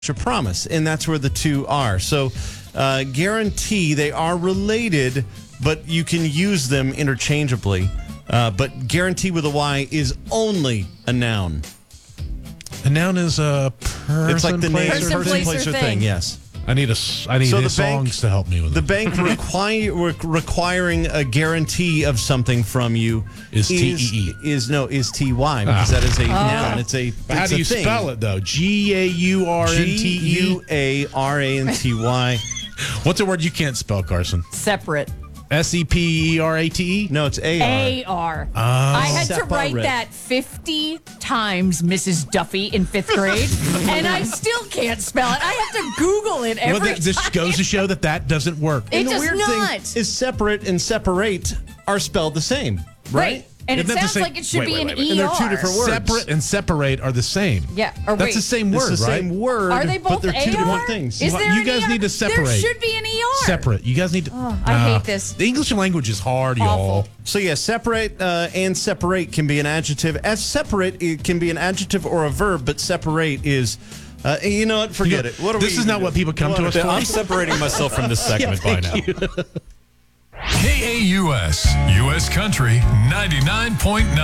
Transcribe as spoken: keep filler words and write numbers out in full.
a promise, and that's where the two are. So uh, guarantee, they are related, but you can use them interchangeably. Uh, but guarantee with a Y is only a noun. A noun is a person, It's like the place, name, or person, thing? place, or thing. Yes. I need a. s- I need So a the songs bank- to help me with The it. bank require, re- requiring a guarantee of something from you Is T E E. Is no is T Y because Ah. that is a noun. It's a. How it's do a you thing. spell it though? G A U R N T G E. U A R A N T Y. What's a word you can't spell, Carson? Separate. S E P E R A T E. No, it's A R. A R. I had to Separate. write that fifty times, Missus Duffy, in fifth grade, and I still can't spell it. I have to Google it every Well, th- this time. goes to show that that doesn't work. It And the does weird not. thing is separate and separate are spelled the same, right? Right. And Isn't it that the sounds same- like it should wait, be wait, an wait, wait. E R. And they're two different words. Separate and separate are the same. Yeah, or That's wait. the same It's word, the right? same word. Are they both But they're two A R? different things. Is You- there you an guys E R? need to separate. There should be an E R. Separate. You guys need to. Oh, I hate this. The English language is hard, y'all. Awful. So yeah, separate uh, and separate can be an adjective. As separate, it can be an adjective or a verb, but separate is. Uh, you know what? Forget You know, it. What are this we is not doing? what people come to us What- for. I'm separating myself from this segment by now. K A U S, U S Country ninety-nine point nine.